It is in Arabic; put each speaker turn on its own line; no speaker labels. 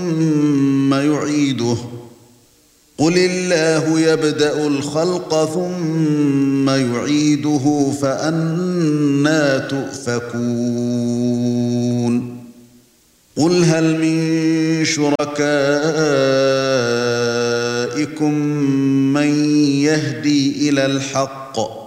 ثم يعيده قل الله يبدأ الخلق ثم يعيده فأنى تؤفكون قل هل من شركائكم من يهدي إلى الحق